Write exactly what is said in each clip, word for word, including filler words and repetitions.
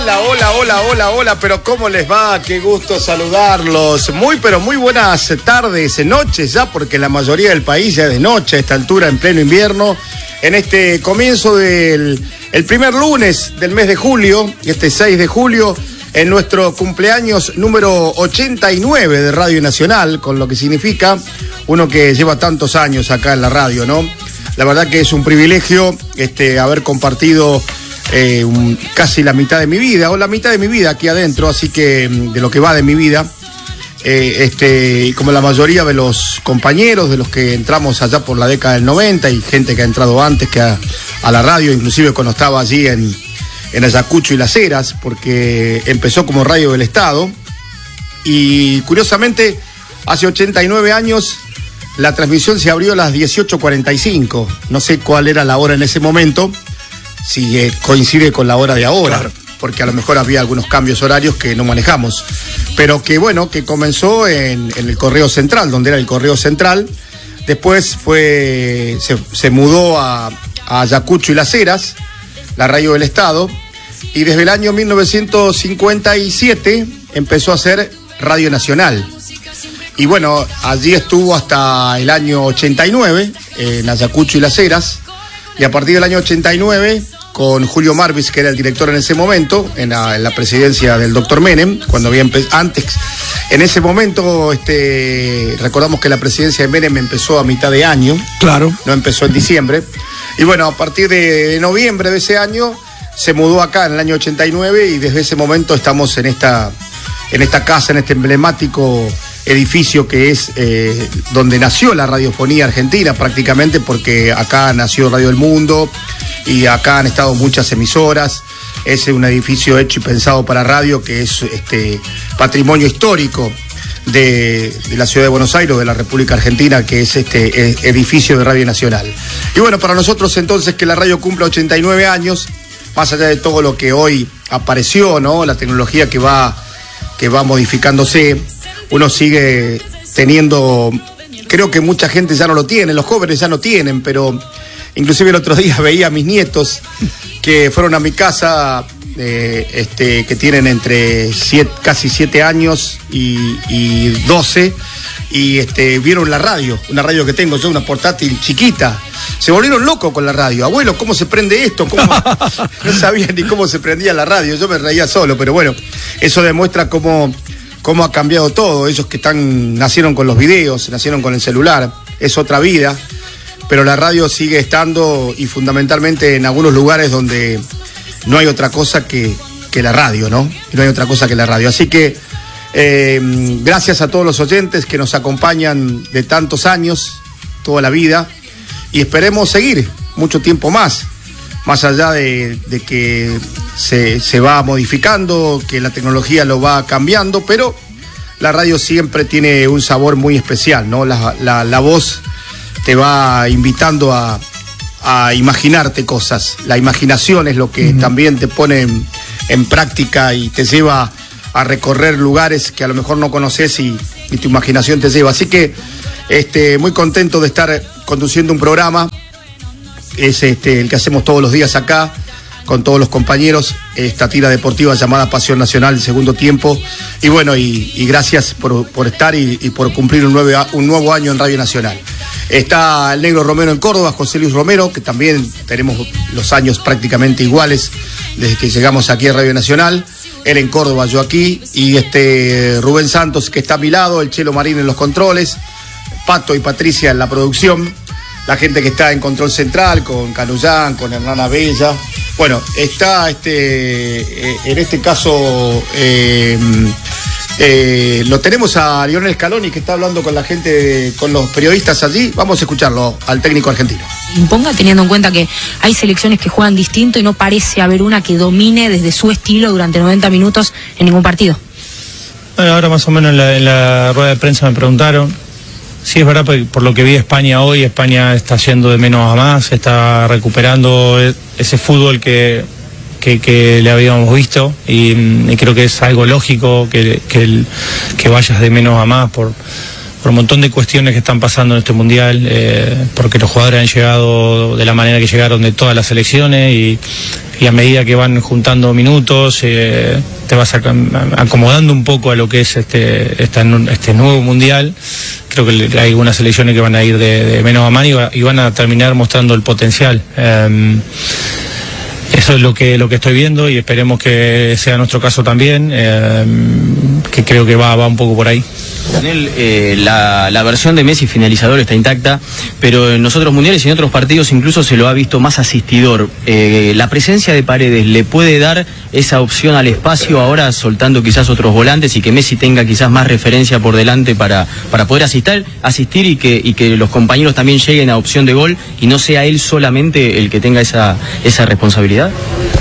Hola, hola, hola, hola, hola, pero ¿cómo les va? Qué gusto saludarlos. Muy, pero muy buenas tardes, noches ya, porque la mayoría del país ya es de noche a esta altura, en pleno invierno, en este comienzo del el primer lunes del mes de julio, este seis de julio, en nuestro cumpleaños número ochenta y nueve de Radio Nacional, con lo que significa uno que lleva tantos años acá en la radio, ¿no? La verdad que es un privilegio este, haber compartido eh, un, casi la mitad de mi vida, o la mitad de mi vida aquí adentro, así que de lo que va de mi vida, eh, este, y como la mayoría de los compañeros, de los que entramos allá por la década del noventa, y gente que ha entrado antes que a, a la radio, inclusive cuando estaba allí en, en Ayacucho y Las Heras, porque empezó como radio del Estado, y curiosamente, hace ochenta y nueve años, la transmisión se abrió a las dieciocho cuarenta y cinco. No sé cuál era la hora en ese momento, si eh, coincide con la hora de ahora, claro, porque a lo mejor había algunos cambios horarios que no manejamos. Pero que bueno, que comenzó en, en el Correo Central, donde era el Correo Central. Después fue se, se mudó a, a Ayacucho y Las Heras, la radio del Estado. Y desde el año mil novecientos cincuenta y siete empezó a ser Radio Nacional. Y bueno, allí estuvo hasta el año ochenta y nueve, en Ayacucho y Las Heras, y a partir del año ochenta y nueve, con Julio Marvis, que era el director en ese momento, en la, en la presidencia del doctor Menem, cuando había empezado, antes, en ese momento, este, recordamos que la presidencia de Menem empezó a mitad de año, claro, no empezó en diciembre, y bueno, a partir de, de noviembre de ese año, se mudó acá en el año ochenta y nueve, y desde ese momento estamos en esta, en esta casa, en este emblemático edificio que es eh, donde nació la radiofonía argentina prácticamente, porque acá nació Radio del Mundo y acá han estado muchas emisoras. Es un edificio hecho y pensado para radio, que es este patrimonio histórico de, de la ciudad de Buenos Aires, de la República Argentina, que es este edificio de Radio Nacional. Y bueno, para nosotros entonces que la radio cumpla ochenta y nueve años, más allá de todo lo que hoy apareció, ¿no? La tecnología que va, que va modificándose, uno sigue teniendo, creo que mucha gente ya no lo tiene, los jóvenes ya no tienen, pero inclusive el otro día veía a mis nietos que fueron a mi casa, eh, este, que tienen entre siete, casi siete años y, y doce, y este, vieron la radio, una radio que tengo yo, una portátil chiquita. Se volvieron locos con la radio. Abuelo, ¿cómo se prende esto? ¿Cómo? No sabían ni cómo se prendía la radio, yo me reía solo, pero bueno, eso demuestra cómo... cómo ha cambiado todo. Ellos que están nacieron con los videos, nacieron con el celular, es otra vida, pero la radio sigue estando, y fundamentalmente en algunos lugares donde no hay otra cosa que, que la radio, ¿no? No hay otra cosa que la radio. Así que eh, gracias a todos los oyentes que nos acompañan de tantos años, toda la vida, y esperemos seguir mucho tiempo más, más allá de, de que se, se va modificando, que la tecnología lo va cambiando, pero la radio siempre tiene un sabor muy especial, ¿no? La, la, la voz te va invitando a, a imaginarte cosas. La imaginación es lo que uh-huh. también te pone en, en práctica y te lleva a recorrer lugares que a lo mejor no conoces, y, y tu imaginación te lleva. Así que este, muy contento de estar conduciendo un programa. Es este, el que hacemos todos los días acá, con todos los compañeros, esta tira deportiva llamada Pasión Nacional, el segundo tiempo. Y bueno, y, y gracias por, por estar y, y por cumplir un, nueve, un nuevo año en Radio Nacional. Está el Negro Romero en Córdoba, José Luis Romero, que también tenemos los años prácticamente iguales desde que llegamos aquí a Radio Nacional. Él en Córdoba, yo aquí. Y este Rubén Santos, que está a mi lado, el Chelo Marín en los controles, Pato y Patricia en la producción. La gente que está en Control Central, con Canullán, con Hernán Abella. Bueno, está este, eh, en este caso, eh, eh, lo tenemos a Lionel Scaloni, que está hablando con la gente, con los periodistas allí. Vamos a escucharlo al técnico argentino. Imponga, teniendo en cuenta que hay selecciones que juegan distinto y no parece haber una que domine desde su estilo durante noventa minutos en ningún partido. Bueno, ahora más o menos en la, en la rueda de prensa me preguntaron. Sí, es verdad, por lo que vi España hoy, España está yendo de menos a más, está recuperando ese fútbol que, que, que le habíamos visto, y, y creo que es algo lógico que, que, el, que vayas de menos a más por, por un montón de cuestiones que están pasando en este Mundial, eh, porque los jugadores han llegado de la manera que llegaron de todas las selecciones, y, y a medida que van juntando minutos, eh, te vas acomodando un poco a lo que es este, esta, este nuevo mundial. Creo que hay algunas selecciones que van a ir de, de menos a más y, va, y van a terminar mostrando el potencial. Eh, Eso es lo que lo que estoy viendo y esperemos que sea nuestro caso también, eh, que creo que va, va un poco por ahí. Daniel, eh, la, la versión de Messi finalizador está intacta, pero en los otros mundiales y en otros partidos incluso se lo ha visto más asistidor. Eh, ¿La presencia de Paredes le puede dar esa opción al espacio ahora, soltando quizás otros volantes y que Messi tenga quizás más referencia por delante para, para poder asistir, asistir y, que, y que los compañeros también lleguen a opción de gol y no sea él solamente el que tenga esa, esa responsabilidad?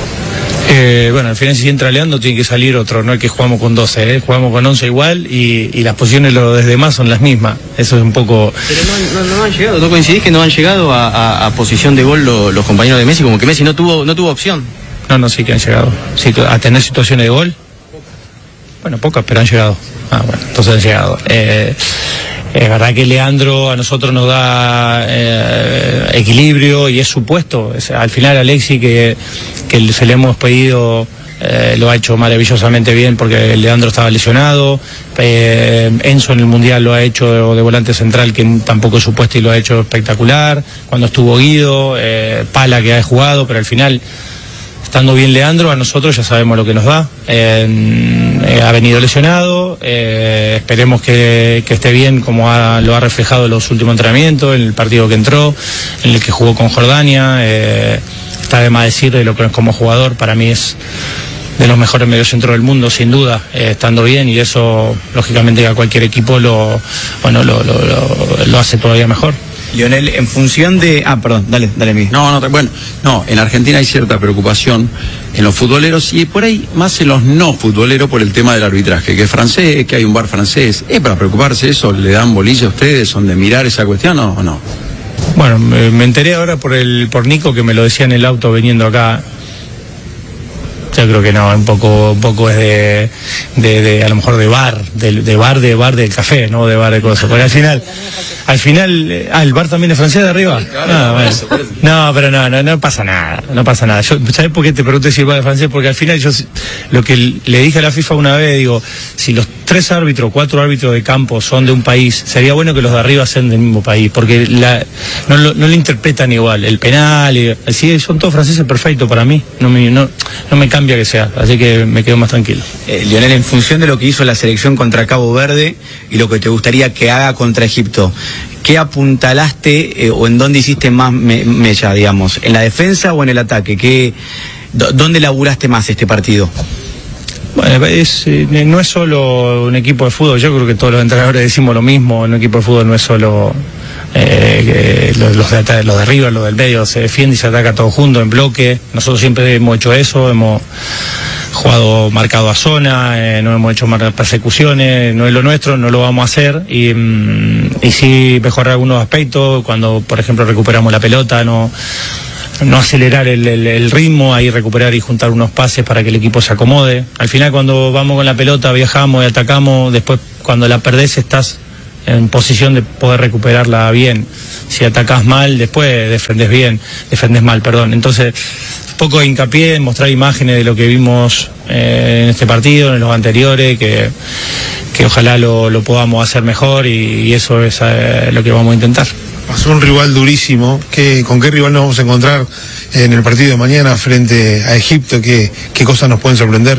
Eh, bueno, al final si entra Leandro tiene que salir otro, no es que jugamos con doce, ¿eh? Jugamos con once igual y, y las posiciones lo desde más son las mismas, eso es un poco... Pero no, no, no han llegado, ¿no coincidís que no han llegado a, a, a posición de gol lo, los compañeros de Messi? Como que Messi no tuvo, no tuvo opción. No, no, sí que han llegado, sí, a tener situaciones de gol, bueno, pocas, pero han llegado, ah, bueno, entonces han llegado. Eh, Es verdad que Leandro a nosotros nos da eh, equilibrio y es su puesto. Es, al final Alexis, que, que se le hemos pedido, eh, lo ha hecho maravillosamente bien porque Leandro estaba lesionado. Eh, Enzo en el Mundial lo ha hecho de volante central, que tampoco es su puesto y lo ha hecho espectacular. Cuando estuvo Guido, eh, Pala que ha jugado, pero al final... Estando bien Leandro, a nosotros ya sabemos lo que nos da. Eh, eh, ha venido lesionado, eh, esperemos que, que esté bien como ha, lo ha reflejado en los últimos entrenamientos, en el partido que entró, en el que jugó con Jordania. Eh, está de más decir de lo que es como jugador, para mí es de los mejores mediocentros del mundo, sin duda, eh, estando bien, y eso lógicamente a cualquier equipo lo, bueno, lo, lo, lo, lo hace todavía mejor. Lionel, en función de... Ah, perdón, dale, dale, Miguel. No, no, bueno, no, en Argentina hay cierta preocupación en los futboleros y por ahí más en los no futboleros por el tema del arbitraje, que es francés, que hay un bar francés. ¿Es para preocuparse eso? ¿Le dan bolilla a ustedes? ¿Son de mirar esa cuestión o, o no? Bueno, me, me enteré ahora por el por Nico, que me lo decía en el auto viniendo acá. Yo creo que no, un poco, un poco es de, de, de a lo mejor de bar, de, de bar, de bar del café, no de bar de cosas. Porque al final, al final, ah, el bar también es francés de arriba. No, bueno. No, pero no, no, no pasa nada, no pasa nada. Yo, ¿sabés por qué te pregunté si el bar es francés? Porque al final yo, lo que le dije a la FIFA una vez, digo, si los tres árbitros, cuatro árbitros de campo son de un país, sería bueno que los de arriba sean del mismo país, porque la, no, lo, no lo interpretan igual, el penal, y, así son todos franceses, perfecto para mí, no me, no, no me cambia que sea, así que me quedo más tranquilo. Eh, Lionel, en función de lo que hizo la selección contra Cabo Verde y lo que te gustaría que haga contra Egipto, ¿qué apuntalaste eh, o en dónde hiciste más me mella, digamos? ¿En la defensa o en el ataque? ¿Qué, ¿Dónde laburaste más este partido? Bueno, es, eh, no es solo un equipo de fútbol, yo creo que todos los entrenadores decimos lo mismo, un equipo de fútbol no es solo eh, los, los, de, los de arriba, los del medio, se defiende y se ataca todo junto, en bloque. Nosotros siempre hemos hecho eso, hemos jugado marcado a zona, eh, no hemos hecho persecuciones, no es lo nuestro, no lo vamos a hacer, y, mm, y sí mejorar algunos aspectos, cuando por ejemplo recuperamos la pelota, no... no acelerar el, el, el ritmo, ahí recuperar y juntar unos pases para que el equipo se acomode. Al final cuando vamos con la pelota viajamos y atacamos, después cuando la perdés estás en posición de poder recuperarla bien. Si atacás mal, después defendés bien, defendés mal, perdón. Entonces, poco de hincapié en mostrar imágenes de lo que vimos eh, en este partido, en los anteriores, que, que ojalá lo, lo podamos hacer mejor y, y eso es eh, lo que vamos a intentar. Pasó un rival durísimo. ¿Qué, ¿Con qué rival nos vamos a encontrar en el partido de mañana frente a Egipto? ¿Qué, qué cosas nos pueden sorprender?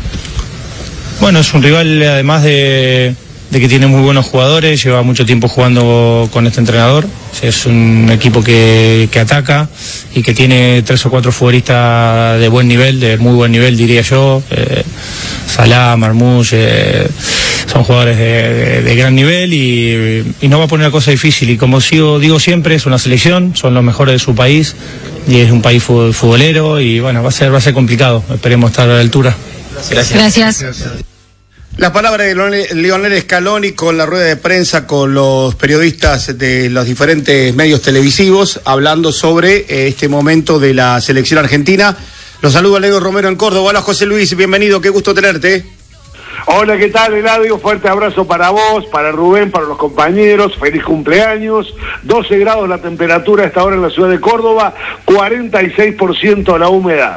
Bueno, es un rival además de, de que tiene muy buenos jugadores, lleva mucho tiempo jugando con este entrenador. Es un equipo que, que ataca y que tiene tres o cuatro futbolistas de buen nivel, de muy buen nivel diría yo. Eh, Salah, Marmoush, eh, son jugadores de, de, de gran nivel y, y no va a poner la cosa difícil. Y como sigo, digo siempre, es una selección, son los mejores de su país y es un país futbolero y bueno, va a ser, va a ser complicado. Esperemos estar a la altura. Gracias. Gracias. Gracias. La palabra de Lionel Scaloni con la rueda de prensa con los periodistas de los diferentes medios televisivos hablando sobre este momento de la selección argentina. Los saluda Leo Romero en Córdoba. Hola José Luis, bienvenido, qué gusto tenerte. Hola, ¿qué tal, Eladio? Fuerte abrazo para vos, para Rubén, para los compañeros, feliz cumpleaños. doce grados la temperatura a esta hora en la ciudad de Córdoba, cuarenta y seis por ciento la humedad.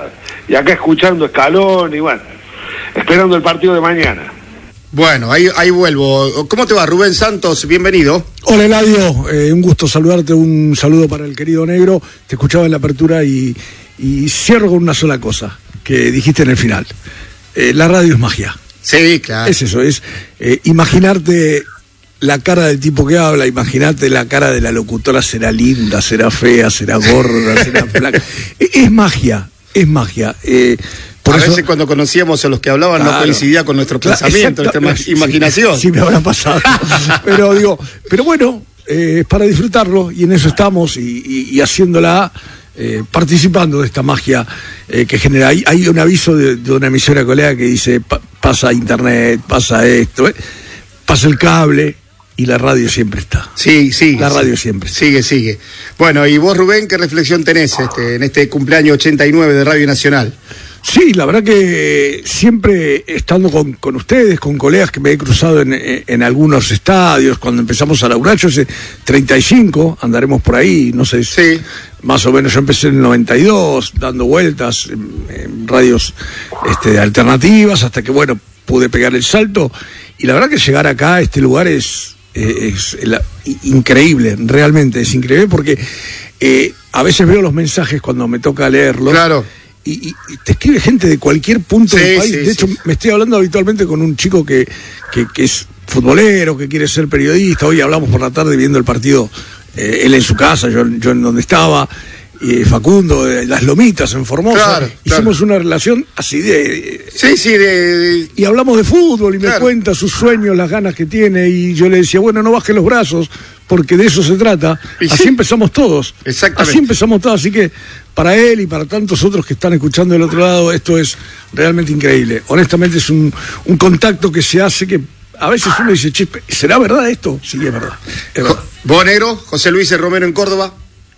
y acá escuchando Escalón y bueno, esperando el partido de mañana. Bueno, ahí, ahí vuelvo. ¿Cómo te va, Rubén Santos? Bienvenido. Hola, Eladio. Eh, un gusto saludarte. Un saludo para el querido Negro. Te escuchaba en la apertura y, y cierro con una sola cosa que dijiste en el final. Eh, la radio es magia. Sí, claro. Es eso, es eh, imaginarte la cara del tipo que habla, imaginarte la cara de la locutora, será linda, será fea, será gorda, será flaca. Es magia, es magia. Eh, Por a eso, veces cuando conocíamos a los que hablaban claro, no coincidía con nuestro claro, pensamiento, nuestra sí, imaginación. Sí, sí, me habrá pasado. pero digo, pero bueno, eh, es para disfrutarlo y en eso estamos y, y, y haciéndola, eh, participando de esta magia eh, que genera. Hay, hay un aviso de, de una emisora colega que dice, pa, pasa internet, pasa esto, eh, pasa el cable. Y la radio siempre está. Sí, sí. La radio siempre está. Sigue, sigue. Bueno, y vos, Rubén, ¿qué reflexión tenés este, en este cumpleaños ochenta y nueve de Radio Nacional? Sí, la verdad que siempre estando con, con ustedes, con colegas que me he cruzado en, en algunos estadios, cuando empezamos a laburar, yo hace treinta y cinco, andaremos por ahí, no sé, sí. Más o menos yo empecé en el noventa y dos, dando vueltas en, en radios este, alternativas, hasta que, bueno, pude pegar el salto, y la verdad que llegar acá a este lugar es, es, es la, increíble, realmente es increíble, porque eh, a veces veo los mensajes cuando me toca leerlos. Claro. Y, y te escribe gente de cualquier punto sí, del país. Sí, de hecho, sí. me estoy hablando habitualmente con un chico que, que, que es futbolero, que quiere ser periodista. Hoy hablamos por la tarde viendo el partido, eh, él en su casa, yo, yo en donde estaba, eh, Facundo, de Las Lomitas, en Formosa. Claro, Hicimos claro. una relación así de... Sí, sí, de, de... Y hablamos de fútbol y claro. me cuenta sus sueños, las ganas que tiene, y yo le decía, bueno, no baje los brazos, porque de eso se trata. Y así sí. empezamos todos. Exactamente. Así empezamos todos, así que para él y para tantos otros que están escuchando del otro lado, esto es realmente increíble. Honestamente es un, un contacto que se hace que a veces uno dice, che, ¿será verdad esto? Sí, es verdad. Es verdad. ¿Vos, Negro? José Luis Romero en Córdoba.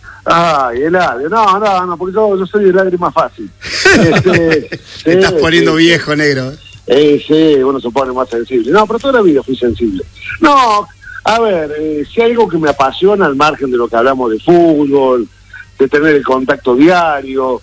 Ay, Eladio, no, no, no, porque yo, yo soy de lágrima fácil. Este, Te sí, estás poniendo sí, viejo, Negro. Eh, sí, uno se pone más sensible. No, pero toda la vida fui sensible. No, a ver, eh, si hay algo que me apasiona al margen de lo que hablamos de fútbol, de tener el contacto diario,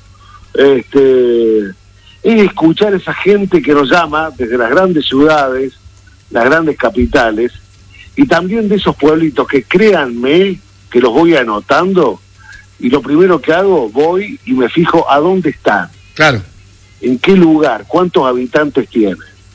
este, es escuchar a esa gente que nos llama desde las grandes ciudades, las grandes capitales, y también de esos pueblitos que, créanme, que los voy anotando, y lo primero que hago, voy y me fijo a dónde están. Claro. ¿En qué lugar? ¿Cuántos habitantes tiene?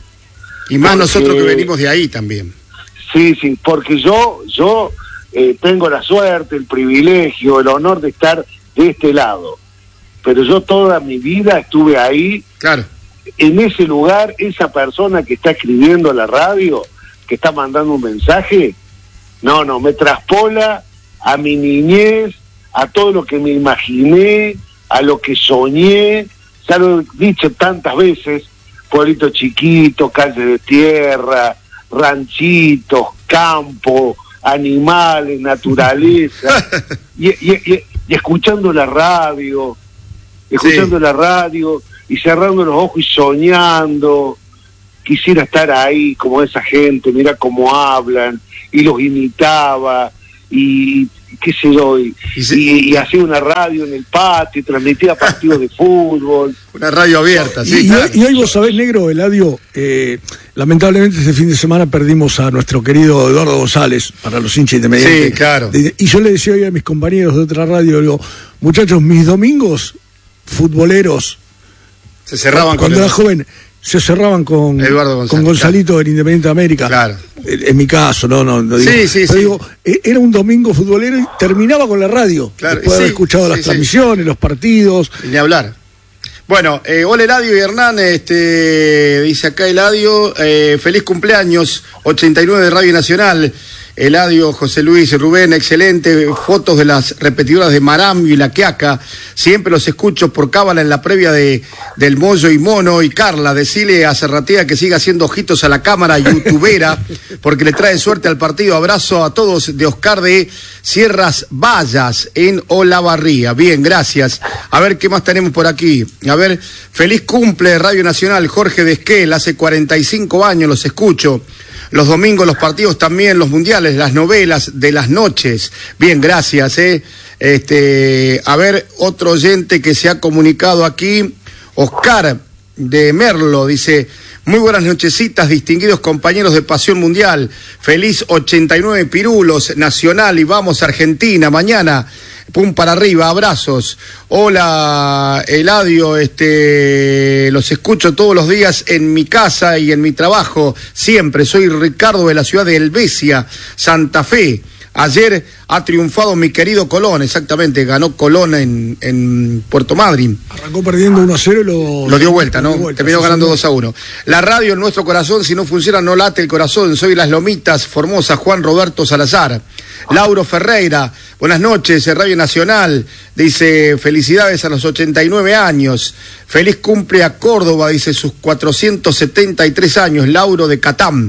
Y más porque, nosotros que venimos de ahí también. Sí, sí, porque yo, yo eh, tengo la suerte, el privilegio, el honor de estar de este lado. Pero yo toda mi vida estuve ahí, claro, en ese lugar, esa persona que está escribiendo a la radio, que está mandando un mensaje, no, no, me traspola a mi niñez, a todo lo que me imaginé, a lo que soñé. Ya lo he dicho tantas veces, pueblito chiquito, calle de tierra, ranchitos, campo, animales, naturaleza, y, y, y, y escuchando la radio, escuchando sí. la radio, y cerrando los ojos y soñando. Quisiera estar ahí como esa gente, mira cómo hablan, y los imitaba, y qué sé yo, y, y, se... y, y hacía una radio en el patio, y transmitía partidos de fútbol. Una radio abierta, sí. Y, claro. y, y hoy vos sabés, Negro, Eladio, eh, lamentablemente este fin de semana perdimos a nuestro querido Eduardo González, para los hinchas independientes. Sí, claro. Y yo le decía hoy a mis compañeros de otra radio, digo, muchachos, mis domingos futboleros, se cerraban cuando con era el... joven, se cerraban con, González, con Gonzalito claro. del Independiente de América. Claro. En, en mi caso, no, no, no digo. Sí, sí, pero sí. digo, era un domingo futbolero y terminaba con la radio. Claro. Después de haber sí, escuchado sí, las sí. transmisiones, los partidos. Y ni hablar. Bueno, eh, hola Eladio y Hernán, este, dice acá Eladio, eh, feliz cumpleaños, ochenta y nueve de Radio Nacional. Eladio, José Luis, Rubén, excelente, fotos de las repetidoras de Marambio y La Quiaca, siempre los escucho por cábala en la previa de del Moyo y Mono. Y Carla, decile a Serratea que siga haciendo ojitos a la cámara youtubera, porque le trae suerte al partido. Abrazo a todos de Oscar de Sierras Vallas en Olavarría. Bien, gracias. A ver qué más tenemos por aquí. A ver, feliz cumple Radio Nacional, Jorge de Esquel, hace cuarenta y cinco años los escucho. Los domingos, los partidos también, los mundiales, las novelas de las noches. Bien, gracias, eh. Este, a ver, otro oyente que se ha comunicado aquí. Oscar de Merlo dice: muy buenas nochecitas, distinguidos compañeros de Pasión Mundial. Feliz ochenta y nueve Pirulos, Nacional y vamos Argentina mañana. Pum para arriba, abrazos. Hola, Eladio, este, los escucho todos los días en mi casa y en mi trabajo, siempre. Soy Ricardo de la ciudad de Helvecia, Santa Fe. Ayer ha triunfado mi querido Colón, exactamente, ganó Colón en, en Puerto Madryn. Arrancó perdiendo uno a cero y lo... Lo dio vuelta, ¿no? Dio vuelta, Terminó sí, ganando sí. dos a uno. La radio en nuestro corazón, si no funciona no late el corazón. Soy Las Lomitas, Formosa, Juan Roberto Salazar. Lauro Ferreira, buenas noches, Radio Nacional. Dice, felicidades a los ochenta y nueve años. Feliz cumple a Córdoba, dice, sus cuatrocientos setenta y tres años. Lauro de Catán.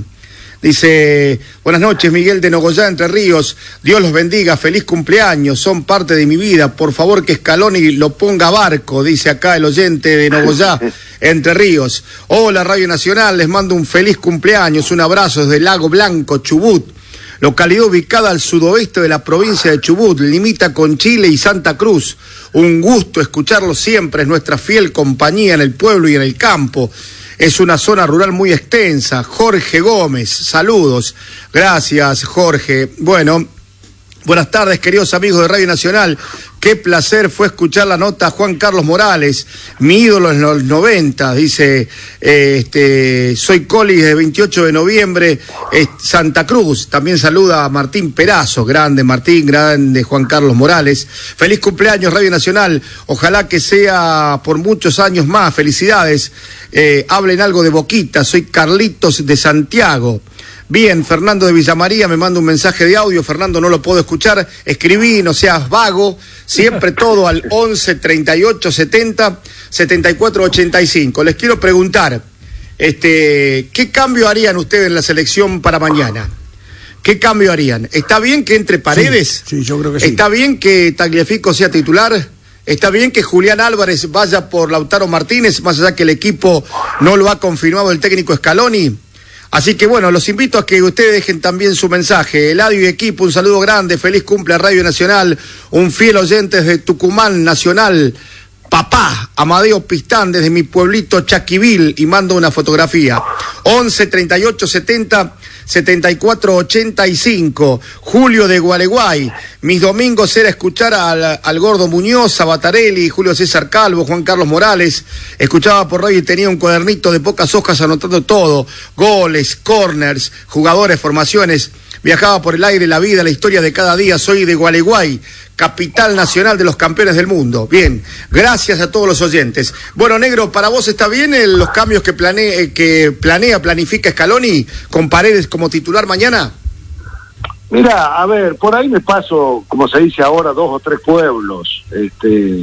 Dice, buenas noches, Miguel de Nogoyá, Entre Ríos. Dios los bendiga, feliz cumpleaños, son parte de mi vida. Por favor que Scaloni lo ponga a barco, dice acá el oyente de Nogoyá, Entre Ríos. Hola, Radio Nacional, les mando un feliz cumpleaños, un abrazo desde Lago Blanco, Chubut. Localidad ubicada al sudoeste de la provincia de Chubut, limita con Chile y Santa Cruz. Un gusto escucharlo siempre, es nuestra fiel compañía en el pueblo y en el campo. Es una zona rural muy extensa. Jorge Gómez, saludos. Gracias, Jorge. Bueno, buenas tardes, queridos amigos de Radio Nacional. Qué placer fue escuchar la nota a Juan Carlos Morales, mi ídolo en los noventa, dice, eh, este, soy Colis de veintiocho de noviembre, eh, Santa Cruz. También saluda a Martín Perazo, grande Martín, grande Juan Carlos Morales. Feliz cumpleaños, Radio Nacional. Ojalá que sea por muchos años más. Felicidades. Eh, hablen algo de Boquita. Soy Carlitos de Santiago. Bien, Fernando de Villamaría me manda un mensaje de audio. Fernando, no lo puedo escuchar. Escribí, no seas vago. Siempre todo al once, treinta y ocho, setenta, setenta y cuatro, ochenta y cinco. Les quiero preguntar, este, ¿qué cambio harían ustedes en la selección para mañana? ¿Qué cambio harían? ¿Está bien que entre Paredes? Sí, sí, yo creo que sí. ¿Está bien que Tagliafico sea titular? ¿Está bien que Julián Álvarez vaya por Lautaro Martínez, más allá que el equipo no lo ha confirmado el técnico Scaloni? Así que bueno, los invito a que ustedes dejen también su mensaje. Eladio y equipo, un saludo grande, feliz cumple a Radio Nacional, un fiel oyente desde Tucumán Nacional, papá, Amadeo Pistán, desde mi pueblito Chaquivil, y mando una fotografía. once, treinta y ocho, setenta, setenta y cuatro, ochenta y cinco. Julio de Gualeguay. Mis domingos era escuchar al, al Gordo Muñoz, a Batarelli, Julio César Calvo, Juan Carlos Morales. Escuchaba por radio y tenía un cuadernito de pocas hojas anotando todo. Goles, corners, jugadores, formaciones. Viajaba por el aire, la vida, la historia de cada día. Soy de Gualeguay, capital nacional de los campeones del mundo. Bien, gracias a todos los oyentes. Bueno, Negro, ¿para vos está bien el, los cambios que planea, que planea, planifica Scaloni con Paredes como titular mañana? Mira, a ver, por ahí me paso, como se dice ahora, dos o tres pueblos. Este,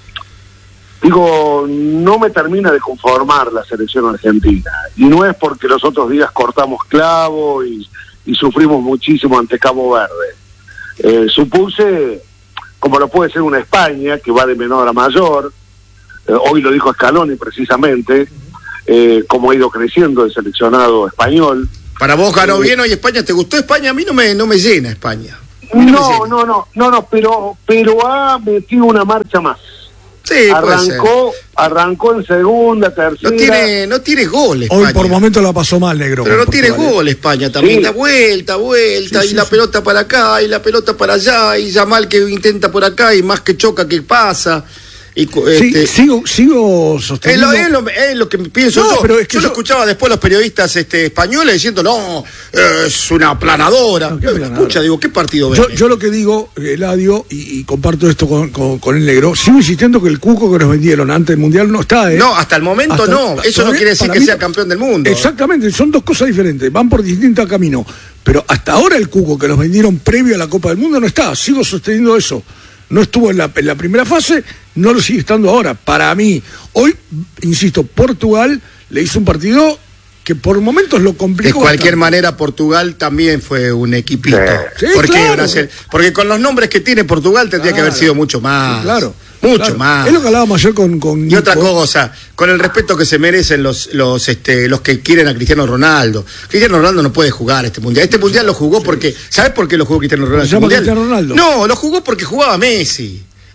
digo, no me termina de conformar la selección argentina. Y no es porque los otros días cortamos clavo y, y sufrimos muchísimo ante Cabo Verde. Eh, supuse, como lo puede ser una España, que va de menor a mayor, eh, hoy lo dijo Scaloni precisamente, eh, cómo ha ido creciendo el seleccionado español. Para vos ganó bien hoy España, ¿te gustó España? A mí no me, no me llena España. No, no, no, no, no, no, pero, pero ha metido una marcha más. Sí, arrancó, arrancó en segunda, tercera. No tiene, no tiene goles. Hoy por momento la pasó mal, Negro. Pero no tiene gol España también. Sí. Da vuelta, vuelta, Sí, y sí, la sí. pelota para acá, y la pelota para allá, y Yamal que intenta por acá, y más que choca que pasa. Y, Sí, este, sigo, sigo es, sosteniendo. lo, es, lo, es lo que pienso No, yo. pero es que yo lo yo- escuchaba después los periodistas este, españoles diciendo, no, es una aplanadora. No, qué Eh, aplanadora. Escucha, digo, ¿qué partido ven? Yo, yo lo que digo, Eladio, y, y comparto esto con, con, con el Negro, sigo insistiendo que el cuco que nos vendieron antes del Mundial no está, ¿eh? No, hasta el momento Hasta- no. Eso no todavía, quiere decir para que mí- sea campeón del mundo. Exactamente, son dos cosas diferentes, van por distintos caminos. Pero hasta ahora el cuco que nos vendieron previo a la Copa del Mundo no está, sigo sosteniendo eso. No estuvo en la, en la primera fase, no lo sigue estando ahora. Para mí, hoy, insisto, Portugal le hizo un partido que por momentos lo De complicó. cualquier bastante. manera, Portugal también fue un equipito. Sí, porque, claro. una se- porque con los nombres que tiene Portugal tendría que haber Claro. sido mucho más. Sí, claro. Mucho Claro. más. Es lo que hablábamos ayer con, con Y otra Nico. cosa, con el respeto que se merecen los los este los que quieren a Cristiano Ronaldo. Cristiano Ronaldo no puede jugar este mundial. Este mundial lo jugó porque, ¿sabes por qué lo jugó Cristiano Ronaldo? ¿Se este llama mundial? Cristiano Ronaldo? No, lo jugó porque jugaba Messi. Entonces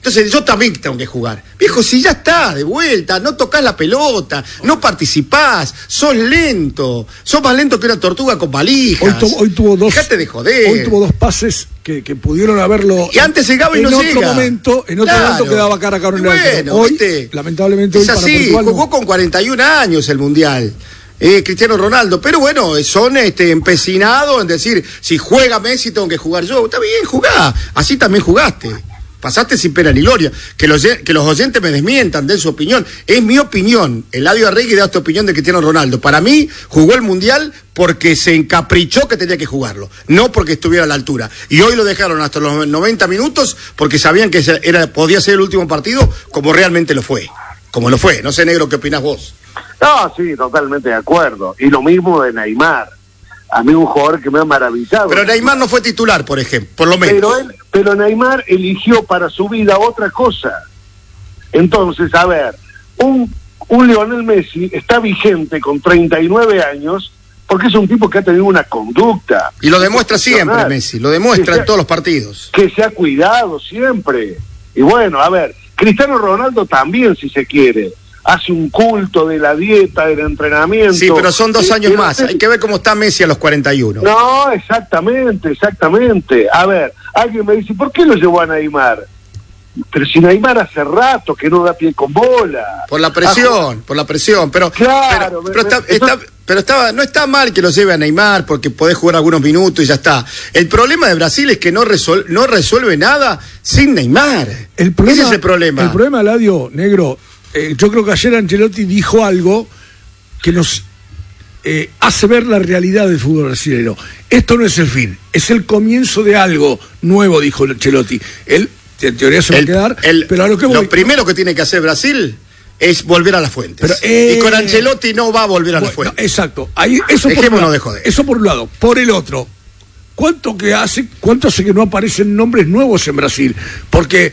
Entonces yo también tengo que jugar. Viejo, si ya está, de vuelta, no tocás la pelota, no participás, sos lento, sos más lento que una tortuga con valijas. Hoy, tu, hoy tuvo dos. Dejate de joder. Hoy tuvo dos pases que, que pudieron haberlo. Y antes llegaba y en no otro llega. momento, en otro Claro. momento quedaba cara a cara. Bueno, hoy, ¿viste? lamentablemente, hoy es para así, Portugal jugó no. con cuarenta y un años el Mundial. Eh, Cristiano Ronaldo, pero bueno, son este, empecinados en decir, si juega Messi tengo que jugar yo. Está bien, jugá, así también jugaste. Pasaste sin pena ni gloria. Que los, que los oyentes me desmientan, den su opinión. Es mi opinión. Eladio Arregui da esta opinión de Cristiano Ronaldo. Para mí, jugó el Mundial porque se encaprichó que tenía que jugarlo, no porque estuviera a la altura. Y hoy lo dejaron hasta los noventa minutos porque sabían que era, podía ser el último partido, como realmente lo fue. Como lo fue. No sé, Negro, ¿qué opinás vos? No, sí, totalmente de acuerdo. Y lo mismo de Neymar. A mí un jugador que me ha maravillado. Pero Neymar no fue titular, por ejemplo, por lo menos. Pero, él, pero Neymar eligió para su vida otra cosa. Entonces, a ver, un, un Lionel Messi está vigente con treinta y nueve años porque es un tipo que ha tenido una conducta. Y lo demuestra siempre, Messi, lo demuestra en todos los partidos. Que se ha cuidado siempre. Y bueno, a ver, Cristiano Ronaldo también, si se quiere. Hace un culto de la dieta, del entrenamiento. Sí, pero son dos años pero, más. Hay que ver cómo está Messi a los cuarenta y uno. No, exactamente, exactamente. A ver, alguien me dice, ¿por qué lo llevó a Neymar? Pero si Neymar hace rato que no da pie con bola. Por la presión, ah, por la presión. Pero, claro, pero, pero, está, me, está, entonces, pero estaba, no está mal que lo lleve a Neymar porque podés jugar algunos minutos y ya está. El problema de Brasil es que no, resol, no resuelve nada sin Neymar. El problema, Ese es el problema. El problema, Eladio, Negro, eh, yo creo que ayer Ancelotti dijo algo que nos eh, hace ver la realidad del fútbol brasileño. Esto no es el fin, es el comienzo de algo nuevo, dijo Ancelotti. Él, en teoría, se va el, a quedar, el, pero a lo que voy, Lo primero que tiene que hacer Brasil es volver a las fuentes. Pero, eh, y con Ancelotti no va a volver a bueno, las fuentes. No, exacto. Ahí, eso, por un lado, de joder. eso por un lado. Por el otro, ¿cuánto que hace, cuánto hace que no aparecen nombres nuevos en Brasil? Porque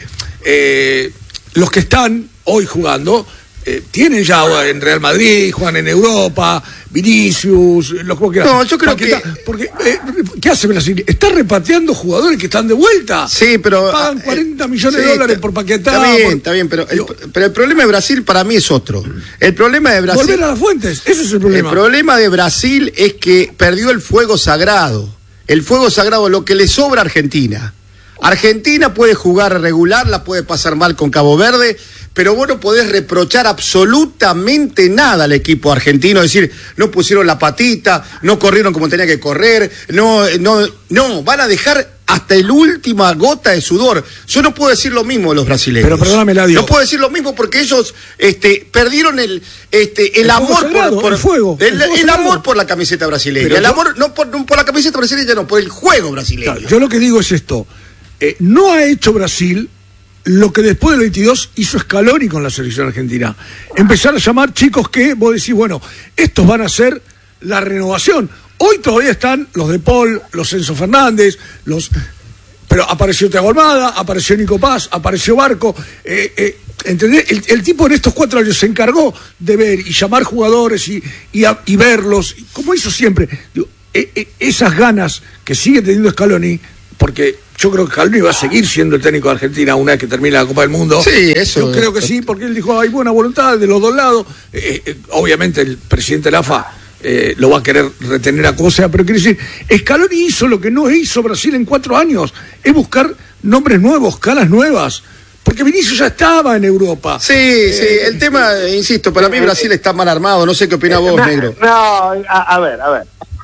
eh, los que están hoy jugando eh, tienen ya en Real Madrid, juegan en Europa, Vinicius, los que No, yo creo Paqueta, que... Porque, eh, ¿qué hace Brasil? Está repatriando jugadores que están de vuelta. Sí, pero... Pagan cuarenta millones sí, de dólares por Paquetá. Está bien, por... está bien, pero el, pero el problema de Brasil para mí es otro. El problema de Brasil... Volver a las fuentes, ese es el problema. El problema de Brasil es que perdió el fuego sagrado. El fuego sagrado, lo que le sobra a Argentina. Argentina puede jugar regular, la puede pasar mal con Cabo Verde, pero vos no podés reprochar absolutamente nada al equipo argentino, es decir, no pusieron la patita, no corrieron como tenía que correr, no, no, no, van a dejar hasta la última gota de sudor. Yo no puedo decir lo mismo de los brasileños. Pero perdóname, Eladio. No puedo decir lo mismo porque ellos este, perdieron el, este, el, el amor sagrado, por, por el fuego, el, el, el amor por la camiseta brasileña. Pero el yo, amor no por, no por la camiseta brasileña, no por el juego brasileño. Claro, yo lo que digo es esto. Eh, no ha hecho Brasil lo que después del veintidós hizo Scaloni con la selección argentina. Empezar a llamar chicos que vos decís, bueno, estos van a ser la renovación. Hoy todavía están los de Paul, los Enzo Fernández, los... pero apareció Thiago Almada, apareció Nico Paz, apareció Barco. Eh, eh, ¿entendés? El, el tipo en estos cuatro años se encargó de ver y llamar jugadores y, y, a, y verlos, como hizo siempre. Digo, eh, eh, esas ganas que sigue teniendo Scaloni, porque yo creo que Scaloni va a seguir siendo el técnico de Argentina una vez que termine la Copa del Mundo. Sí, eso. Yo creo que sí, porque él dijo, hay buena voluntad de los dos lados. Eh, eh, obviamente el presidente de la A F A eh, lo va a querer retener a cosa, pero quiere decir, Scaloni hizo lo que no hizo Brasil en cuatro años, es buscar nombres nuevos, caras nuevas. Porque Vinicius ya estaba en Europa. Sí, eh, sí, el tema, insisto, para mí Brasil está mal armado, no sé qué opinás vos, no, Negro. No, a, a ver, a ver.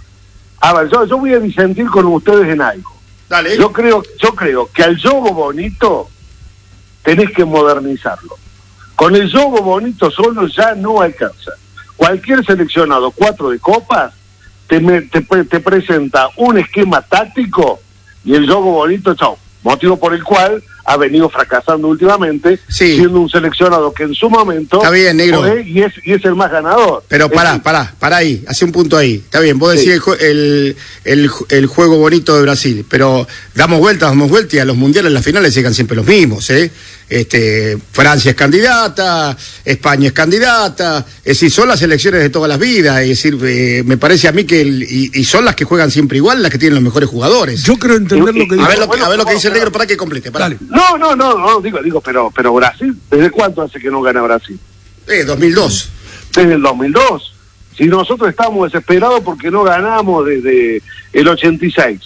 A ver, yo, yo voy a disentir con ustedes en algo. Dale. Yo creo, yo creo que al juego bonito tenés que modernizarlo. Con el juego bonito solo ya no alcanza. Cualquier seleccionado, cuatro de copas, te, me, te, te presenta un esquema táctico y el juego bonito, chao. Motivo por el cual ha venido fracasando últimamente, sí, siendo un seleccionado que en su momento está bien, Negro, fue, y, es, y es el más ganador. Pero pará, es, pará, pará ahí, hace un punto ahí. Está bien, vos decís sí, el, el, el juego bonito de Brasil, pero damos vueltas, damos vueltas y a los mundiales, las finales llegan siempre los mismos, ¿eh? este, Francia es candidata, España es candidata, es decir, son las elecciones de todas las vidas, es decir, eh, me parece a mí que, el, y, y son las que juegan siempre igual, las que tienen los mejores jugadores. Yo creo entender lo que dice. A ver lo que, a ver lo que dice el negro para que complete. Para. No, no, no, no, digo, digo, pero, pero Brasil, ¿desde cuánto hace que no gana Brasil? Eh, dos mil dos. Desde el dos mil dos. Si nosotros estábamos desesperados porque no ganamos desde el ochenta y seis.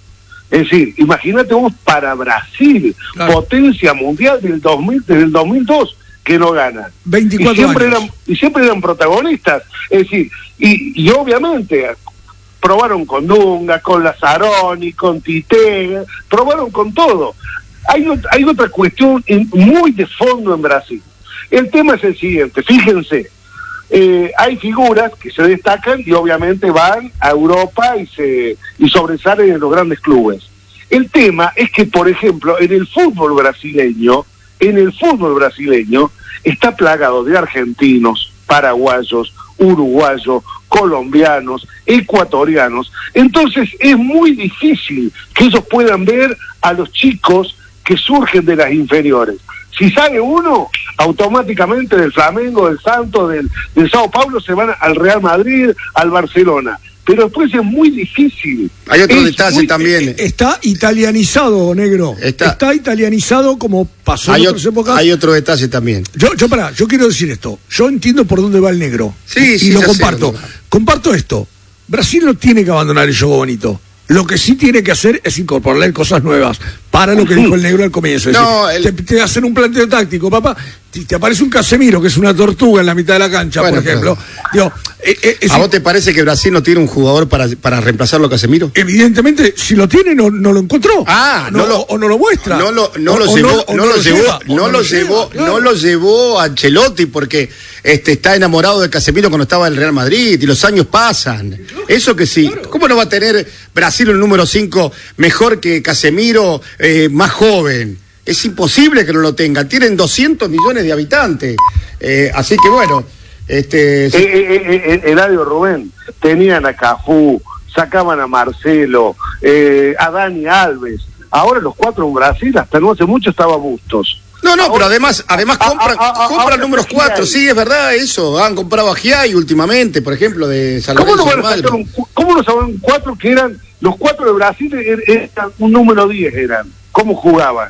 Es decir, imagínate vos para Brasil, claro, potencia mundial del dos mil, desde el dos mil dos que no gana. veinticuatro y siempre años. Eran, y siempre eran protagonistas. Es decir, y, y obviamente probaron con Dunga, con Lazzaroni, con Tite, probaron con todo. Hay, hay otra cuestión en, muy de fondo en Brasil. El tema es el siguiente, fíjense. Eh, hay figuras que se destacan y obviamente van a Europa y se y sobresalen en los grandes clubes. El tema es que, por ejemplo, en el fútbol brasileño, en el fútbol brasileño está plagado de argentinos, paraguayos, uruguayos, colombianos, ecuatorianos. Entonces es muy difícil que ellos puedan ver a los chicos que surgen de las inferiores. Si sale uno, automáticamente del Flamengo, del Santos, del, del Sao Paulo, se van al Real Madrid, al Barcelona. Pero después es muy difícil. Hay otro es detalle muy, también. Está italianizado, negro. Está, está italianizado como pasó en otras épocas. Hay otro detalle también. Yo, yo pará, yo quiero decir esto. Yo entiendo por dónde va el negro. Sí, y sí, lo ya comparto. sé. Comparto esto. Brasil no tiene que abandonar el juego bonito. Lo que sí tiene que hacer es incorporarle cosas nuevas. Para lo que dijo el negro al comienzo. Es no, decir, el... te, te hacen un planteo táctico, papá. Te, te aparece un Casemiro, que es una tortuga en la mitad de la cancha, bueno, por ejemplo. Digo, eh, eh, es ¿A vos te parece que Brasil no tiene un jugador para, para reemplazarlo a Casemiro? Evidentemente, si lo tiene, no, no lo encontró. Ah, no, no lo, o no lo muestra. No lo, no o, lo o llevó, no, no lo llevó, lleva, no lo, lo llevó, lleva, claro. no lo llevó a Ancelotti porque este está enamorado de Casemiro cuando estaba en el Real Madrid y los años pasan. Claro, eso que sí. Claro. ¿Cómo no va a tener Brasil el número cinco mejor que Casemiro, eh, más joven? Es imposible que no lo tengan. Tienen doscientos millones de habitantes. Eh, así que bueno, este. Sí. Eh, eh, eh, Eladio, Rubén, tenían a Cafú, sacaban a Marcelo, eh, a Dani Alves. Ahora los cuatro en Brasil, hasta no hace mucho estaba Bustos. No, no, ahora, pero además, además compran, a, a, a, compran números cuatro, sí, es verdad eso. Han comprado a Giai últimamente, por ejemplo, de San ¿Cómo Lorenzo. no van a sacar un, ¿Cómo no saben cuatro que eran, los cuatro de Brasil eran un número diez eran? ¿Cómo jugaban?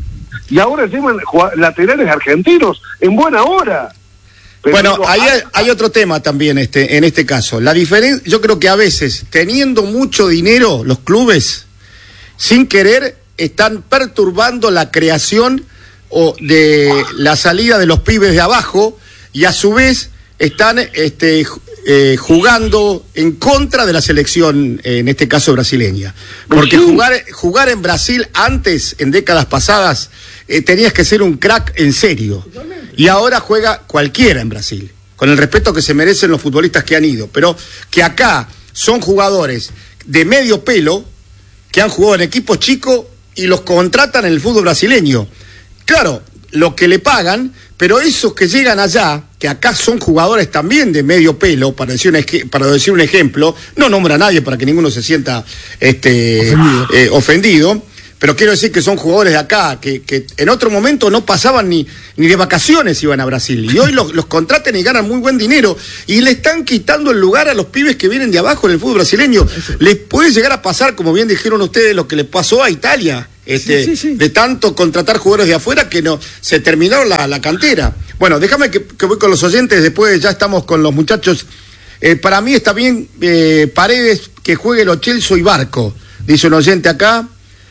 Y ahora llevan laterales argentinos en buena hora. Pero bueno, digo, ahí hay, hay otro tema también este, en este caso. La diferencia, yo creo que a veces, teniendo mucho dinero, los clubes, sin querer, están perturbando la creación o de la salida de los pibes de abajo y a su vez están este, eh, jugando en contra de la selección, en este caso brasileña. Porque sí. jugar, jugar en Brasil antes, en décadas pasadas, eh, tenías que ser un crack en serio. Y ahora juega cualquiera en Brasil, con el respeto que se merecen los futbolistas que han ido. Pero que acá son jugadores de medio pelo que han jugado en equipos chicos y los contratan en el fútbol brasileño. Claro, lo que le pagan, pero esos que llegan allá, que acá son jugadores también de medio pelo, para decir un, para decir un ejemplo, no nombra a nadie para que ninguno se sienta este, ofendido. Eh, ofendido, pero quiero decir que son jugadores de acá, que, que en otro momento no pasaban ni, ni de vacaciones, iban a Brasil, y hoy los, los contratan y ganan muy buen dinero, y le están quitando el lugar a los pibes que vienen de abajo en el fútbol brasileño. Les puede llegar a pasar, como bien dijeron ustedes, lo que le pasó a Italia. Este, sí, sí, sí. De tanto contratar jugadores de afuera que no se terminaron la, la cantera. Bueno, déjame que, que voy con los oyentes, después ya estamos con los muchachos. Eh, para mí está bien eh, Paredes que juegue Lo Celso y Barco, dice un oyente acá.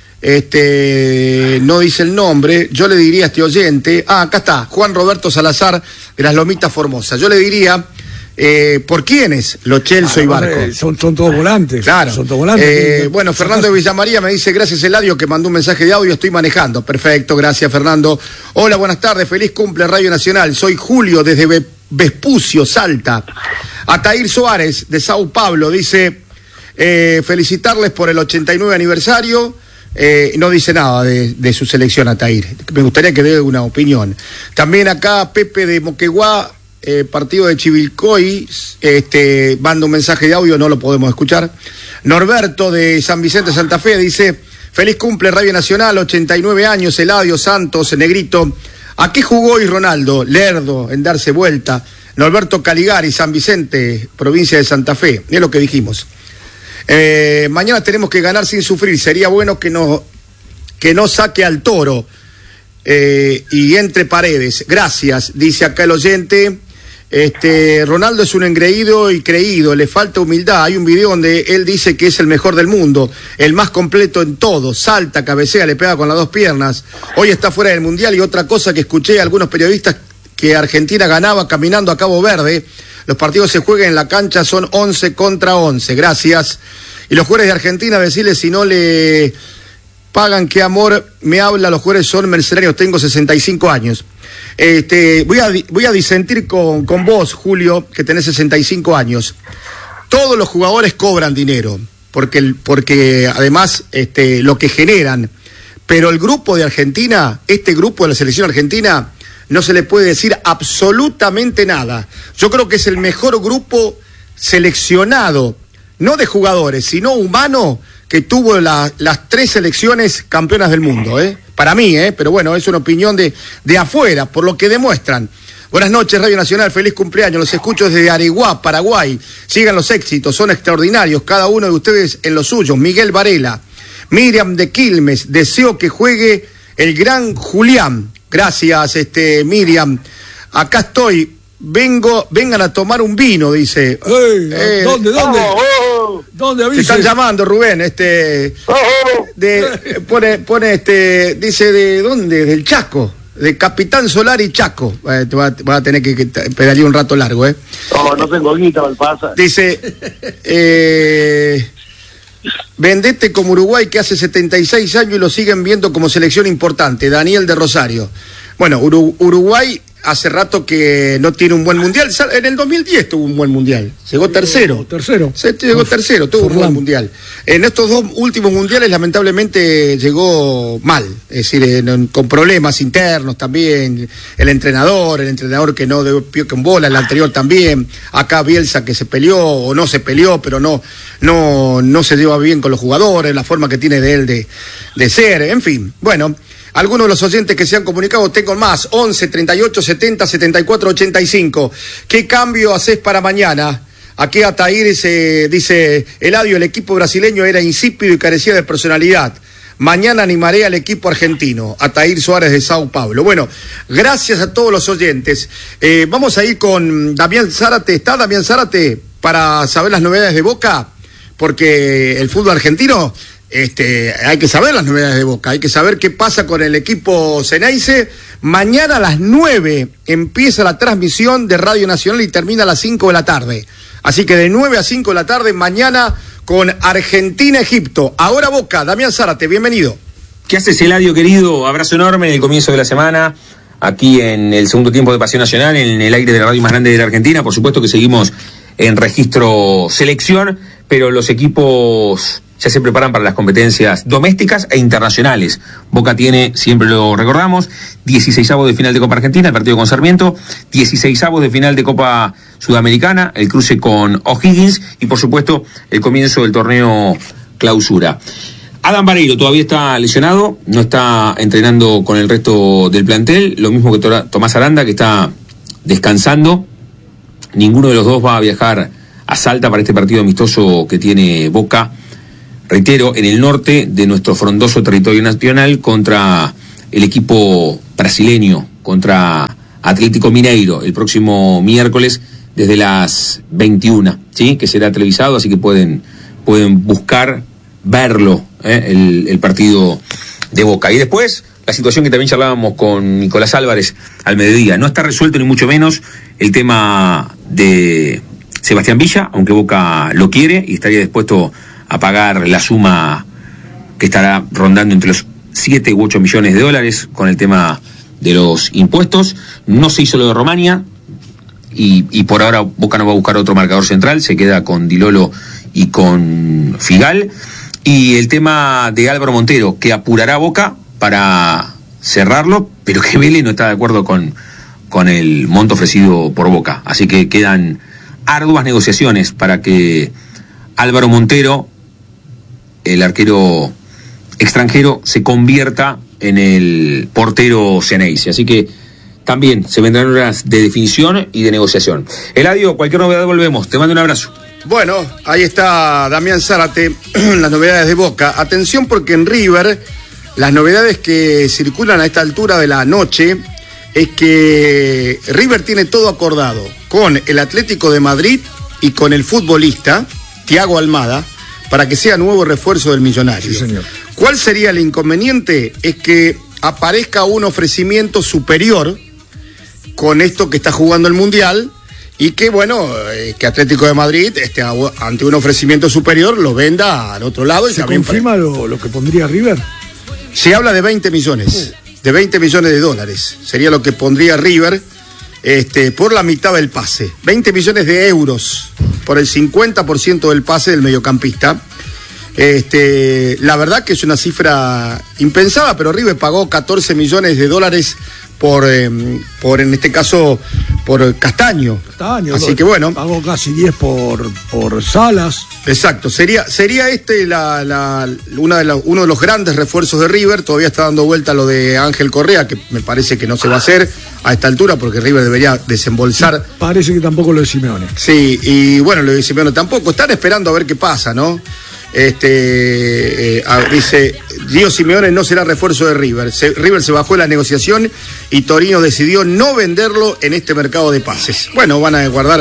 Este no dice el nombre. Yo le diría a este oyente, ah, acá está, Juan Roberto Salazar de las Lomitas Formosas. Yo le diría, Eh, ¿por quiénes? Lo Celso ah, y Barco. Eh, son, son todos volantes. Claro. Son todos volantes. Eh, bueno, Fernando de Villamaría me dice, gracias Eladio, que mandó un mensaje de audio, estoy manejando. Perfecto, gracias Fernando. Hola, buenas tardes, feliz cumple Radio Nacional. Soy Julio desde Be Vespucio, Salta. Atair Suárez de Sao Paulo dice, eh, felicitarles por el ochenta y nueve aniversario. Eh, no dice nada de, de su selección, Atair. Me gustaría que dé una opinión. También acá Pepe de Moquegua, Eh, partido de Chivilcoy, este, manda un mensaje de audio, no lo podemos escuchar. Norberto de San Vicente Santa Fe dice, Feliz cumple Radio Nacional, ochenta y nueve años, Eladio Santos, Negrito. ¿A qué jugó hoy Ronaldo? Lerdo, en darse vuelta. Norberto Caligari, San Vicente, provincia de Santa Fe. Es lo que dijimos. Eh, mañana tenemos que ganar sin sufrir. Sería bueno que no, que no saque al Toro eh, y entre Paredes. Gracias, dice acá el oyente. Este, Ronaldo es un engreído y creído, le falta humildad. Hay un video donde él dice que es el mejor del mundo, el más completo en todo, salta, cabecea, le pega con las dos piernas. Hoy está fuera del Mundial. Y otra cosa que escuché a algunos periodistas, que Argentina ganaba caminando a Cabo Verde. Los partidos se juegan en la cancha, son once contra once. Gracias. Y los jugadores de Argentina, decirles si no le pagan, qué amor me habla, los jugadores son mercenarios, tengo sesenta y cinco años. Este, voy a, voy a disentir con, con vos, Julio, que tenés sesenta y cinco años. Todos los jugadores cobran dinero, porque, porque además este, lo que generan, pero el grupo de Argentina, este grupo de la selección argentina, no se le puede decir absolutamente nada. Yo creo que es el mejor grupo seleccionado, no de jugadores, sino humano, que tuvo la, las tres selecciones campeonas del mundo, ¿eh? Para mí, ¿eh? Pero bueno, es una opinión de, de afuera, por lo que demuestran. Buenas noches, Radio Nacional, feliz cumpleaños, los escucho desde Areguá, Paraguay. Sigan los éxitos, son extraordinarios, cada uno de ustedes en los suyos. Miguel Varela, Miriam de Quilmes, deseo que juegue el gran Julián. Gracias, este, Miriam. Acá estoy. Vengo, vengan a tomar un vino, dice. Ey, eh, ¿Dónde, dónde? Oh, oh, ¿Dónde Te avise? están llamando, Rubén, este. oh, oh. De, pone, pone este, dice de dónde, del Chaco, de Capitán Solar y Chaco. Eh, te vas va a tener que, que pedalear un rato largo, ¿eh? Oh, no tengo guita, Valpasa. Dice, eh, vendete como Uruguay, que hace setenta y seis años y lo siguen viendo como selección importante. Daniel de Rosario. Bueno, Uru, Uruguay hace rato que no tiene un buen mundial. En el dos mil diez tuvo un buen mundial. Llegó tercero. Tercero. Se llegó tercero, tuvo un buen mundial. En estos dos últimos mundiales, lamentablemente, llegó mal. Es decir, en, con problemas internos también. El entrenador, el entrenador que no dio pie con bola, el anterior también. Acá Bielsa que se peleó o no se peleó, pero no, no, no se lleva bien con los jugadores, la forma que tiene de él de, de ser. En fin, bueno. Algunos de los oyentes que se han comunicado, tengo más, once, treinta y ocho, setenta, setenta y cuatro, ochenta y cinco. ¿Qué cambio haces para mañana? Aquí Ataír se dice, Eladio, el equipo brasileño era insípido y carecía de personalidad. Mañana animaré al equipo argentino. Ataír Suárez de Sao Paulo. Bueno, gracias a todos los oyentes. Eh, vamos a ir con Damián Zárate. ¿Está Damián Zárate para saber las novedades de Boca? Porque el fútbol argentino... Este, hay que saber las novedades de Boca, hay que saber qué pasa con el equipo Ceneice. Mañana a las nueve empieza la transmisión de Radio Nacional y termina a las cinco de la tarde. Así que de nueve a cinco de la tarde, mañana con Argentina-Egipto. Ahora Boca, Damián Zárate, bienvenido. ¿Qué haces, Eladio, querido? Abrazo enorme en el comienzo de la semana, aquí en el segundo tiempo de Pasión Nacional, en el aire de la radio más grande de la Argentina. Por supuesto que seguimos en registro selección, pero los equipos ya se preparan para las competencias domésticas e internacionales. Boca tiene, siempre lo recordamos, dieciseisavos de final de Copa Argentina, el partido con Sarmiento, dieciseisavos de final de Copa Sudamericana, el cruce con O'Higgins y, por supuesto, el comienzo del torneo Clausura. Adam Vareiro todavía está lesionado, no está entrenando con el resto del plantel, lo mismo que Tomás Aranda, que está descansando. Ninguno de los dos va a viajar a Salta para este partido amistoso que tiene Boca, reitero, en el norte de nuestro frondoso territorio nacional, contra el equipo brasileño, contra Atlético Mineiro, el próximo miércoles desde las veintiuna, ¿sí? Que será televisado, así que pueden, pueden buscar, verlo, ¿eh? el, el partido de Boca. Y después, la situación que también charlábamos con Nicolás Álvarez al mediodía. No está resuelto ni mucho menos el tema de Sebastián Villa, aunque Boca lo quiere y estaría dispuesto a pagar la suma que estará rondando entre los siete u ocho millones de dólares con el tema de los impuestos. No se hizo lo de Romania y, y por ahora Boca no va a buscar otro marcador central, se queda con Di Lolo y con Figal. Y el tema de Álvaro Montero, que apurará Boca para cerrarlo, pero que Vélez no está de acuerdo con, con el monto ofrecido por Boca. Así que quedan arduas negociaciones para que Álvaro Montero, el arquero extranjero se convierta en el portero Ceneice. Así que también se vendrán horas de definición y de negociación. Eladio, cualquier novedad volvemos. Te mando un abrazo. Bueno, ahí está Damián Zárate, las novedades de Boca. Atención porque en River, las novedades que circulan a esta altura de la noche es que River tiene todo acordado con el Atlético de Madrid y con el futbolista Thiago Almada para que sea nuevo refuerzo del Millonario. Sí, señor. ¿Cuál sería el inconveniente? Es que aparezca un ofrecimiento superior con esto que está jugando el Mundial y que, bueno, eh, que Atlético de Madrid, este, ante un ofrecimiento superior, lo venda al otro lado. Y ¿Se también confirma para... lo, lo que pondría River? Se habla de veinte millones, uh. de veinte millones de dólares. Sería lo que pondría River este, por la mitad del pase. veinte millones de euros por el cincuenta por ciento del pase del mediocampista. Este, la verdad que es una cifra impensada, pero River pagó catorce millones de dólares por, eh, por en este caso, por Castaño. Castaño. Así que bueno. Pagó casi diez por, por Salas. Exacto, sería, sería este la, la, una de la, uno de los grandes refuerzos de River. Todavía está dando vuelta lo de Ángel Correa, que me parece que no se va a hacer a esta altura, porque River debería desembolsar. Parece que tampoco lo de Simeone. Sí, y bueno, lo de Simeone tampoco. Están esperando a ver qué pasa, ¿no? Este eh, dice Gio Simeone no será refuerzo de River. Se, River se bajó en la negociación y Torino decidió no venderlo en este mercado de pases. Bueno, van a guardar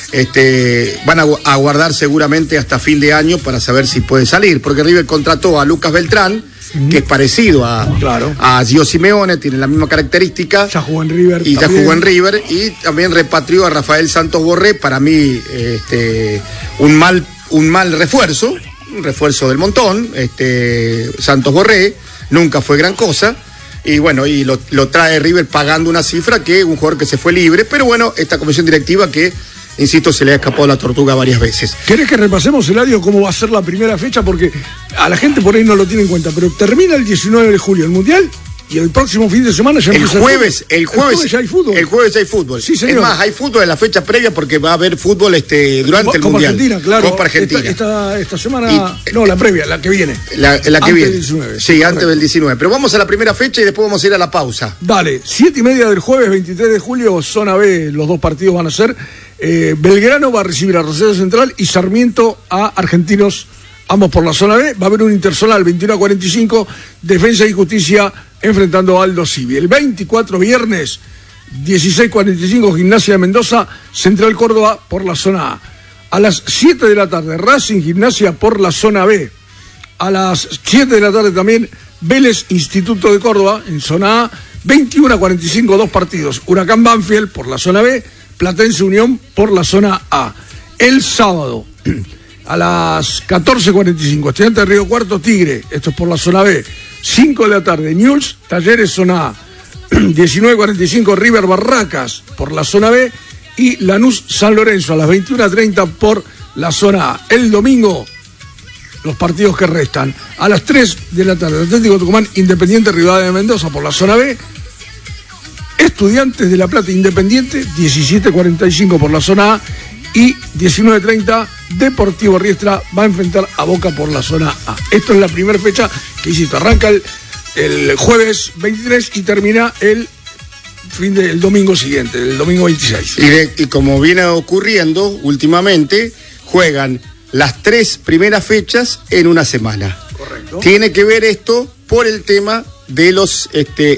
este van a aguardar seguramente hasta fin de año para saber si puede salir, porque River contrató a Lucas Beltrán, mm. que es parecido a, claro. a Gio Simeone, tiene la misma característica. Ya jugó en River. Y también. ya jugó en River y también repatrió a Rafael Santos Borré, para mí este un mal un mal refuerzo. Un refuerzo del montón, este Santos Borré, nunca fue gran cosa, y bueno, y lo, lo trae River pagando una cifra que un jugador que se fue libre, pero bueno, esta comisión directiva que, insisto, se le ha escapado la tortuga varias veces. ¿Querés que repasemos, Eladio, cómo va a ser la primera fecha? Porque a la gente por ahí no lo tiene en cuenta, pero termina el diecinueve de julio el Mundial. Y el próximo fin de semana ya el empieza jueves, el jueves, el jueves ya hay fútbol. El jueves ya hay fútbol. Sí, señor. Es más, hay fútbol en la fecha previa porque va a haber fútbol este durante Copa el Mundial. Argentina, claro. Copa Argentina. Esta, esta, esta semana, y, no, la previa, la que viene. La, la que antes viene. del diecinueve. Sí, correcto. Antes del diecinueve. Pero vamos a la primera fecha y después vamos a ir a la pausa. Dale, siete y media del jueves, veintitrés de julio, zona B, los dos partidos van a ser. Eh, Belgrano va a recibir a Rosario Central y Sarmiento a Argentinos, ambos por la zona B. Va a haber un interzonal veintiuno a cuarenta y cinco, Defensa y Justicia enfrentando a Aldo Civi. El veinticuatro, viernes, dieciséis cuarenta y cinco, Gimnasia de Mendoza, Central Córdoba por la zona A. A las siete de la tarde, Racing Gimnasia por la zona B. A las siete de la tarde también, Vélez Instituto de Córdoba en zona A. veintiuno a cuarenta y cinco, dos partidos. Huracán Banfield por la zona B, Platense Unión por la zona A. El sábado, a las catorce cuarenta y cinco, Estudiantes de Río Cuarto, Tigre, esto es por la zona B. cinco de la tarde, Newell's, Talleres, zona A. diecinueve cuarenta y cinco, River Barracas por la zona B. Y Lanús San Lorenzo a las veintiuno treinta por la zona A. El domingo, los partidos que restan. A las tres de la tarde, Atlético Tucumán, Independiente Rivadavia de Mendoza por la zona B. Estudiantes de La Plata, Independiente, diecisiete cuarenta y cinco por la zona A. Y diecinueve treinta, Deportivo Riestra va a enfrentar a Boca por la zona A. Esto es la primera fecha que hiciste. Arranca el, el jueves veintitrés y termina el fin del domingo siguiente, el domingo veintiséis. Y, de, y como viene ocurriendo últimamente, juegan las tres primeras fechas en una semana. Correcto. Tiene que ver esto por el tema de los este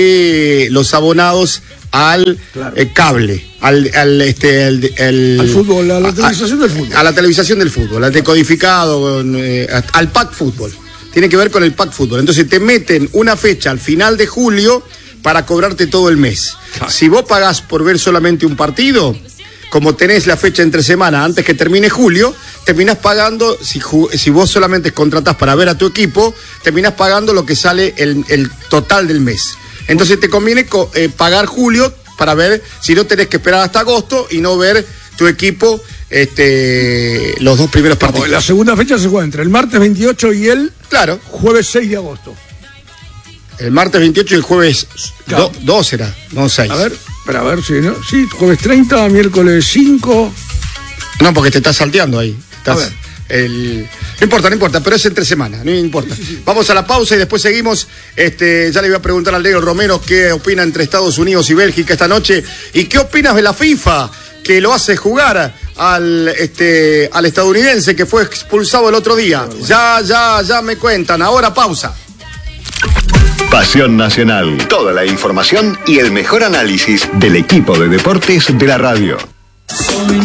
de los abonados al claro. eh, cable, al, al este al, al, al fútbol, a la televisación a, del fútbol. A la televisación del fútbol, al decodificado, eh, al pack fútbol. Tiene que ver con el pack fútbol. Entonces te meten una fecha al final de julio para cobrarte todo el mes. Claro. Si vos pagás por ver solamente un partido, como tenés la fecha entre semana antes que termine julio, terminás pagando, si, si vos solamente contratás para ver a tu equipo, terminás pagando lo que sale el, el total del mes. Entonces te conviene eh, pagar julio para ver, si no tenés que esperar hasta agosto y no ver tu equipo este, los dos primeros partidos. No, la segunda fecha se juega entre el martes veintiocho y el claro. jueves seis de agosto. El martes veintiocho y el jueves claro. dos será, no seis. A ver, pero a ver si no. Sí, jueves treinta, miércoles cinco. No, porque te estás salteando ahí. Estás, a ver. El, No importa, no importa, pero es entre semana, no importa. Vamos a la pausa y después seguimos. Este, ya le voy a preguntar al Negro Romero qué opina entre Estados Unidos y Bélgica esta noche. ¿Y qué opinas de la FIFA, que lo hace jugar al, este, al estadounidense que fue expulsado el otro día? Ya, ya, ya me cuentan. Ahora pausa. Pasión Nacional. Toda la información y el mejor análisis del equipo de deportes de la radio.